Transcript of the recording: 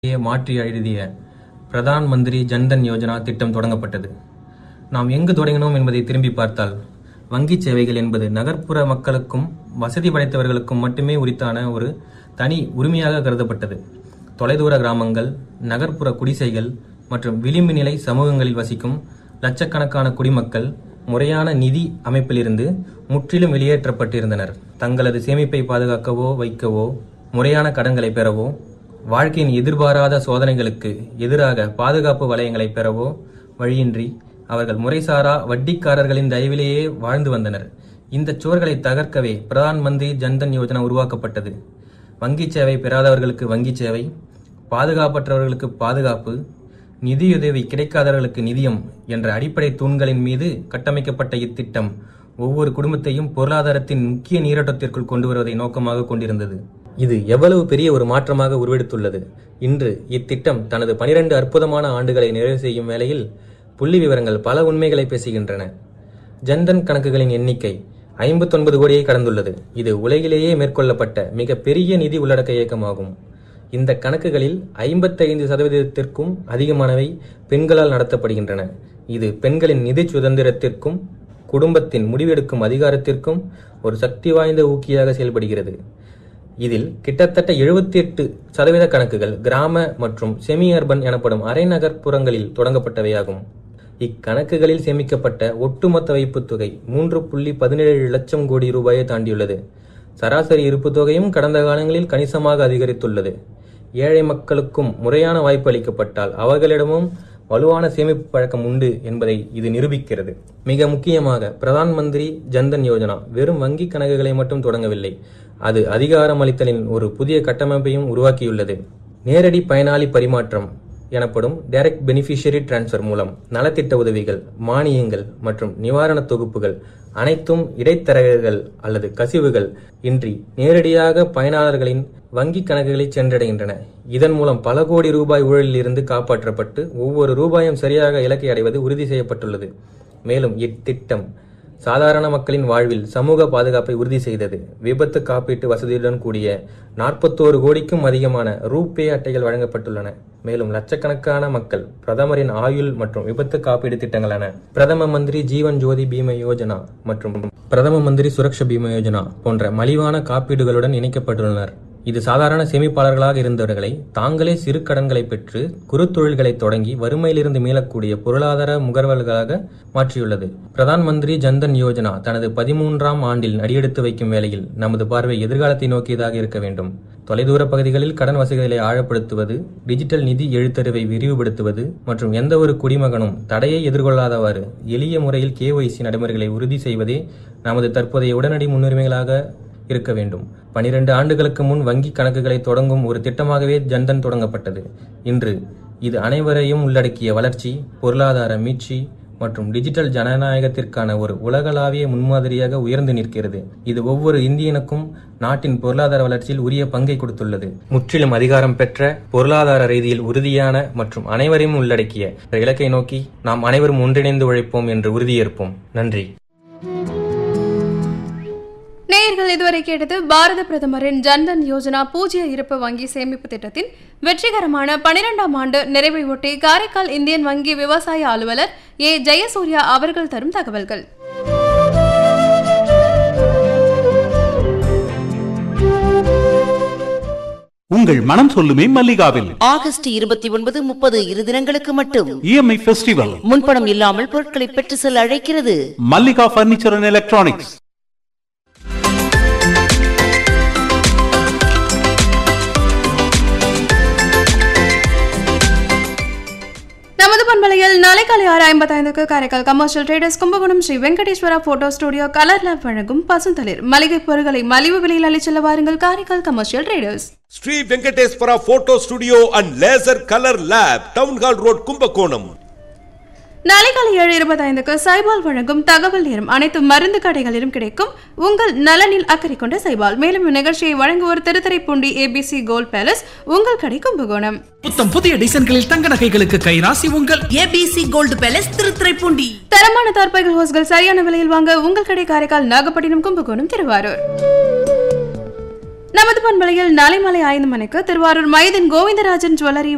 மாற்றி எழுதிய பிரதான் மந்திரி ஜன்தன் யோஜனா திட்டம் தொடங்கப்பட்டது. நாம் எங்கு தொடங்கினோம் என்பதை திரும்பி பார்த்தால், வங்கி சேவைகள் என்பது நகர்ப்புற மக்களுக்கும் வசதி படைத்தவர்களுக்கும் மட்டுமே உரித்தான ஒரு தனி உரிமையாக கருதப்பட்டது. தொலைதூர கிராமங்கள், நகர்ப்புற குடிசைகள் மற்றும் விளிம்பு நிலை சமூகங்களில் வசிக்கும் லட்சக்கணக்கான குடிமக்கள் முறையான நிதி அமைப்பிலிருந்து முற்றிலும் வெளியேற்றப்பட்டிருந்தனர். தங்களது சேமிப்பை பாதுகாக்கவோ வைக்கவோ, முறையான கடன்களை பெறவோ, வாழ்க்கையின் எதிர்பாராத சோதனைகளுக்கு எதிராக பாதுகாப்பு வளையங்களை பெறவோ வழியின்றி அவர்கள் முறைசாரா வட்டிக்காரர்களின் தயவிலேயே வாழ்ந்து வந்தனர். இந்த சுவர்களை தகர்க்கவே பிரதான் மந்திரி ஜன்தன் யோஜனா உருவாக்கப்பட்டது. வங்கி சேவை பெறாதவர்களுக்கு வங்கி சேவை, பாதுகாப்பற்றவர்களுக்கு பாதுகாப்பு, நிதியுதவி கிடைக்காதவர்களுக்கு நிதியம் என்ற அடிப்படை தூண்களின் மீது கட்டமைக்கப்பட்ட இத்திட்டம் ஒவ்வொரு குடும்பத்தையும் பொருளாதாரத்தின் முக்கிய நீரோட்டத்திற்குள் கொண்டு வருவதை நோக்கமாக கொண்டிருந்தது. இது எவ்வளவு பெரிய ஒரு மாற்றமாக உருவெடுத்துள்ளது! இன்று இத்திட்டம் தனது 12 அற்புதமான ஆண்டுகளை நிறைவு செய்யும் வேளையில் புள்ளி விவரங்கள் பல உண்மைகளை பேசுகின்றன. ஜன்தன் கணக்குகளின் எண்ணிக்கை 59 கோடியை கடந்துள்ளது. இது உலகிலேயே மேற்கொள்ளப்பட்ட மிக பெரிய நிதி உள்ளடக்க இயக்கமாகும். இந்த கணக்குகளில் 55% அதிகமானவை பெண்களால் நடத்தப்படுகின்றன. இது பெண்களின் நிதி சுதந்திரத்திற்கும் குடும்பத்தின் முடிவெடுக்கும் அதிகாரத்திற்கும் ஒரு சக்தி வாய்ந்த ஊக்கியாக செயல்படுகிறது. இதில் கிட்டத்தட்ட 78% கணக்குகள் கிராம மற்றும் செமி அர்பன் எனப்படும் அரை நகர்ப்புறங்களில் தொடங்கப்பட்டவையாகும். இக்கணக்குகளில் சேமிக்கப்பட்ட ஒட்டுமொத்த வைப்புத் தொகை 3.17 லட்சம் கோடி ரூபாயை தாண்டியுள்ளது. சராசரி இருப்பு தொகையும் கடந்த காலங்களில் கணிசமாக அதிகரித்துள்ளது. ஏழை மக்களுக்கும் முறையான வாய்ப்பு அளிக்கப்பட்டால் அவர்களிடமும் வலுவான சேமிப்பு பழக்கம் உண்டு என்பதை இது நிரூபிக்கிறது. மிக முக்கியமாக, பிரதான் மந்திரி ஜன்தன் யோஜனா வெறும் வங்கி கணக்குகளை மட்டும் தொடங்கவில்லை, அது அதிகாரமளித்தலின் ஒரு புதிய கட்டமைப்பையும் உருவாக்கியுள்ளது. நேரடி பயனாளி பரிமாற்றம் எனப்படும் டைரக்ட் பெனிஃபிஷியரி டிரான்ஸ்ஃபர் மூலம் நலத்திட்ட உதவிகள், மானியங்கள் மற்றும் நிவாரண தொகுப்புகள் அனைத்தும் இடைத்தரகர்கள் அல்லது கசிவுகள் இன்றி நேரடியாக பயனாளர்களின் வங்கி கணக்குகளை சென்றடைகின்றன. இதன் மூலம் பல கோடி ரூபாய் ஊழலில் இருந்து காப்பாற்றப்பட்டு ஒவ்வொரு ரூபாயும் சரியாக இலக்கை அடைவது உறுதி செய்யப்பட்டுள்ளது. மேலும் இத்திட்டம் சாதாரண மக்களின் வாழ்வில் சமூக பாதுகாப்பை உறுதி செய்தது. விபத்து காப்பீட்டு வசதியுடன் கூடிய 41 கோடிக்கும் அதிகமான ரூபே அட்டைகள் வழங்கப்பட்டுள்ளன. மேலும் லட்சக்கணக்கான மக்கள் பிரதமரின் ஆயுள் மற்றும் விபத்து காப்பீடு திட்டங்களான பிரதம மந்திரி ஜீவன் ஜோதி பீமா யோஜனா மற்றும் பிரதம மந்திரி சுரக்ஷா பீமா யோஜனா போன்ற மலிவான காப்பீடுகளுடன் இணைக்கப்பட்டுள்ளனர். இது சாதாரண சேமிப்பாளர்களாக இருந்தவர்களை தாங்களே சிறு கடன்களை பெற்று குறு தொழில்களை தொடங்கி வறுமையிலிருந்து மீளக்கூடிய பொருளாதார முகவர்களாக மாற்றியுள்ளது. பிரதான் மந்திரி ஜன்தன் யோஜனா தனது 13ஆம் ஆண்டில் அடியெடுத்து வைக்கும் வேளையில் நமது பார்வை எதிர்காலத்தை நோக்கியதாக இருக்க வேண்டும். தொலைதூர பகுதிகளில் கடன் வசதிகளை ஆழப்படுத்துவது, டிஜிட்டல் நிதி எழுத்தறிவை விரிவுபடுத்துவது மற்றும் எந்த ஒரு குடிமகனும் தடையை எதிர்கொள்ளாதவாறு எளிய முறையில் KYC நடைமுறைகளை உறுதி செய்வதே நமது தற்போதைய உடனடி முன்னுரிமைகளாக இருக்க வேண்டும். 12 ஆண்டுகளுக்கு முன் வங்கி கணக்குகளை தொடங்கும் ஒரு திட்டமாகவே ஜன்தன் தொடங்கப்பட்டது. இன்று இது அனைவரையும் உள்ளடக்கிய வளர்ச்சி, பொருளாதார மீட்சி மற்றும் டிஜிட்டல் ஜனநாயகத்திற்கான ஒரு உலகளாவிய முன்மாதிரியாக உயர்ந்து நிற்கிறது. இது ஒவ்வொரு இந்தியனுக்கும் நாட்டின் பொருளாதார வளர்ச்சியில் உரிய பங்கை கொடுத்துள்ளது. முற்றிலும் அதிகாரம் பெற்ற, பொருளாதார ரீதியில் உறுதியான மற்றும் அனைவரையும் உள்ளடக்கிய இலக்கை நோக்கி நாம் அனைவரும் ஒன்றிணைந்து உழைப்போம் என்று உறுதியேற்போம். நன்றி. நேயர்கள் இதுவரை கேட்டது பாரத பிரதமரின் ஜன்தன் யோஜனா பூஜ்ய இருப்பு வங்கி சேமிப்பு திட்டத்தின் வெற்றிகரமான 12ஆம் ஆண்டு நிறைவை ஒட்டி காரைக்கால் இந்தியன் வங்கி விவசாய அலுவலர் ஏ ஜெயசூர்யா அவர்கள் தரும் தகவல்கள். உங்கள் மனம் சொல்லுமே மல்லிகாவில் ஆகஸ்ட் 29, 30 இரு தினங்களுக்கு மட்டும் EMI ஃபெஸ்டிவல். முன்பணம் இல்லாமல் பொருட்களை பெற்று செல்ல அழைக்கிறது மல்லிகா பர்னிச்சர் அண்ட் எலக்ட்ரானிக்ஸ். நமது பண்பலையில் நாளை காலை 6:55 Karaikal commercial traders Kumbakonam Sri Venkateswara photo studio colour lab வழங்கும் பசுந்தளிர் மளிகை பொருட்களை மலிவு விலையில் அளிச்செல்ல வாருங்கள். Karaikal commercial traders. Sri Venkateswara photo studio and laser colour lab, town hall road, Kumbakonam. நாளை காலை 7:25 சைபால் வழங்கும் தகவல் நேரம். அனைத்து மருந்து கடைகளிலும் கிடைக்கும் உங்கள் நலனில் அக்கறை கொண்ட சைபால். மேலும் இந்நிகழ்ச்சியை வழங்குவோர் திருத்துறைப்பூண்டி ABC கோல்ட் பேலஸ், உங்கள் கடை கும்பகோணம். புத்தம் புதிய டிசைன்களில் தங்க நகைகளுக்கு கைராசி உங்கள் ABC கோல்ட் பேலஸ் திருத்துறைப்பூண்டி. தரமான தார்பாய்கள் ஹோஸ்கள் சரியான விலையில் வாங்க உங்கள் கடை காரைக்கால், நாகப்பட்டினம், கும்பகோணம், திருவாரூர். நமது பண்பலையில் நாளை மாலை 5 மணிக்கு திருவாரூர் மைதன் கோவிந்தராஜன் ஜுவல்லரி